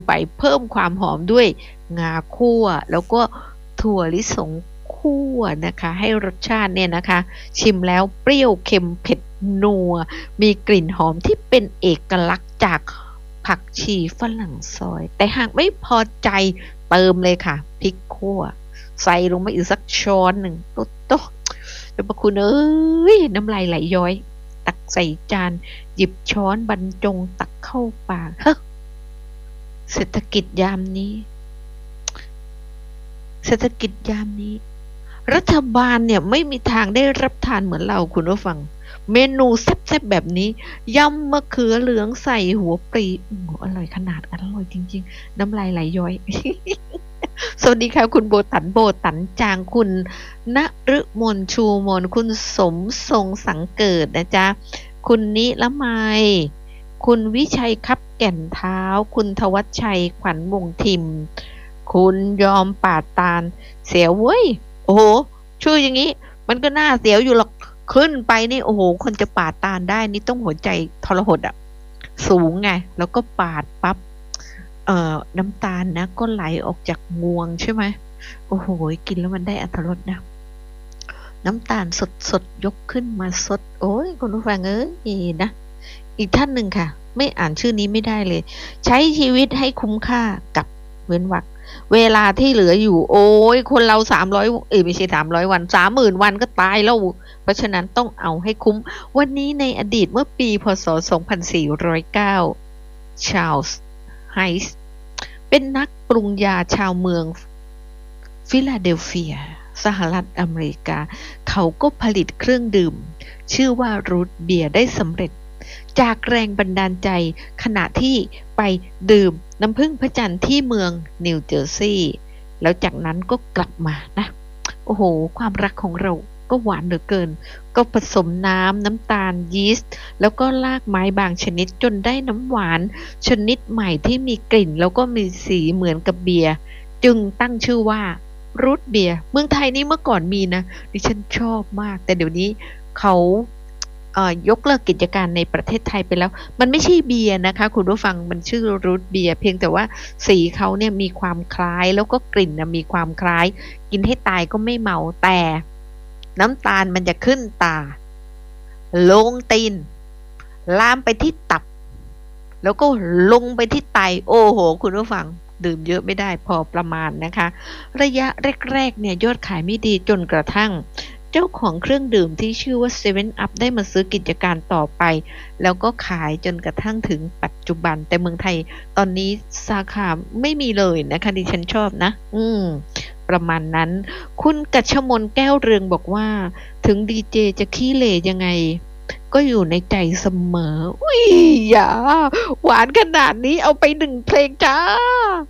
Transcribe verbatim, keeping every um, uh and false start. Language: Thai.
ไปเพิ่มความหอมด้วยงาคั่วแล้วก็ถั่วลิสงคั่วนะคะให้รสชาติเนี่ยนะคะชิมแล้วเปรี้ยวเค็มเผ็ดนัวมีกลิ่นหอมที่เป็นเอกลักษณ์จากผักชีฝรั่งซอยแต่หากไม่พอใจเติมเลยค่ะพริกคั่วใส่ลงไปอีกสักช้อนหนึ่งโต๊ะโต๊ะเดี๋ยวพระคุณเอ้ยน้ำลายไหลย้อยตักใส่จานหยิบช้อนบรรจงตักเข้าปากเฮ้เศรษฐกิจยามนี้เศรษฐกิจยามนี้รัฐบาลเนี่ยไม่มีทางได้รับทานเหมือนเราคุณผู้ฟังเมนูแซ่บๆแบบนี้ยำมะเขือเหลืองใส่หัวปลีอืออร่อยขนาดอร่อยจริงๆน้ำลายไหลย้อย สวัสดีค่ะคุณโบตันโบตันจางคุณณฤมลชูมนคุณสมทรงสังเกิดนะจ๊ะคุณนิละไมคุณวิชัยคับแก่นเท้าคุณทวัชชัยขวัญวงทิมคุณยอมปาดตาลเสียวเว้ยโอ้โหชื่ออย่างนี้มันก็น่าเสียวอยู่หรอกขึ้นไปนี่โอ้โหคนจะปาดตาลได้นี่ต้องหัวใจทรหดอ่ะสูงไงแล้วก็ปาดปั๊บเอ่อน้ำตาลนะก็ไหลออกจากงวงใช่ไหมโอ้โหกินแล้วมันได้อรรถรสนะน้ำตาลสดสดยกขึ้นมาสดโอ้ยคุณผู้ฟังเอ้ยนะอีกท่านหนึ่งค่ะไม่อ่านชื่อนี้ไม่ได้เลยใช้ชีวิตให้คุ้มค่ากับเว้นวรรคเวลาที่เหลืออยู่โอ้ยคนเราสามร้อยเอ้ยไม่ใช่สามร้อยวันสามหมื่นวันก็ตายแล้วเพราะฉะนั้นต้องเอาให้คุ้มวันนี้ในอดีตเมื่อปีพศสองพันสี่ร้อยเก้าชาร์ลส์ไฮส์เป็นนักปรุงยาชาวเมืองฟิลาเดลเฟียสหรัฐอเมริกาเขาก็ผลิตเครื่องดื่มชื่อว่ารูทเบียร์ได้สำเร็จจากแรงบันดาลใจขณะที่ไปดื่มน้ำผึ้งพระจันทร์ที่เมืองนิวเจอร์ซีย์แล้วจากนั้นก็กลับมานะโอ้โหความรักของเราก็หวานเหลือเกินก็ผสมน้ำน้ำตาลยีสต์แล้วก็รากไม้บางชนิดจนได้น้ำหวานชนิดใหม่ที่มีกลิ่นแล้วก็มีสีเหมือนกับเบียร์จึงตั้งชื่อว่ารูทเบียร์เมืองไทยนี่เมื่อก่อนมีนะดิฉันชอบมากแต่เดี๋ยวนี้เขาเอ่อยกเลิกกิจการในประเทศไทยไปแล้วมันไม่ใช่เบียร์นะคะคุณผู้ฟังมันชื่อรูทเบียร์เพียงแต่ว่าสีเขาเนี่ยมีความคล้ายแล้วก็กลิ่นนะมีความคล้ายกินให้ตายก็ไม่เมาแต่น้ำตาลมันจะขึ้นตาลงตีนลามไปที่ตับแล้วก็ลงไปที่ไตโอ้โหคุณผู้ฟังดื่มเยอะไม่ได้พอประมาณนะคะระยะแรกๆเนี่ยยอดขายไม่ดีจนกระทั่งเจ้าของเครื่องดื่มที่ชื่อว่า เซเว่น อัพ ได้มาซื้อกิจการต่อไปแล้วก็ขายจนกระทั่งถึงปัจจุบันแต่เมืองไทยตอนนี้สาขาไม่มีเลยนะคะดิฉันชอบนะอืมประมาณนั้นคุณกัชชมนแก้วเรืองบอกว่าถึงดีเจจะขี้เหร่ยังไงก็อยู่ในใจเสมออุ้ยอย่าหวานขนาดนี้เอาไปหนึ่งเพลงจ้า